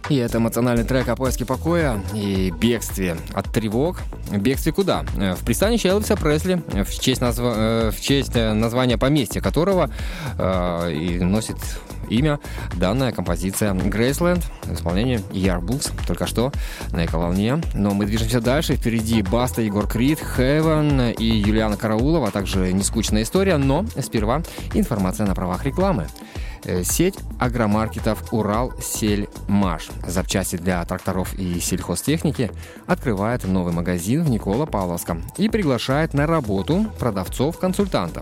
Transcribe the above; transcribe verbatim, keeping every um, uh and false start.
И это эмоциональный трек о поиске покоя и бегстве от тревог. Бегстве куда? В пристанище Элвиса Пресли, в честь, назва... в честь названия поместья которого э, и носит имя данная композиция Graceland в исполнении Yearbooks, только что на Эко-волне. Но мы движемся дальше. Впереди Баста, Егор Крид, Heaven и Юлиана Караулова, а также нескучная история, но сперва информация на правах рекламы. Сеть агромаркетов «Уралсельмаш» запчасти для тракторов и сельхозтехники открывает новый магазин в Николо-Павловском и приглашает на работу продавцов-консультантов.